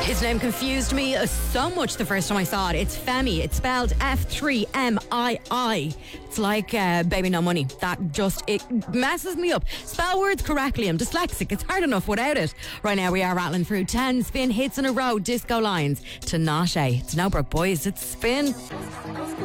His name confused me so much the first time I saw it. It's Femi. It's spelled F3MII. It's like Baby No Money. It messes me up. Spell words correctly. I'm dyslexic. It's hard enough without it. Right now we are rattling through 10 spin hits in a row. Disco lines to Nashe. It's no Brook Boys. It's Spin.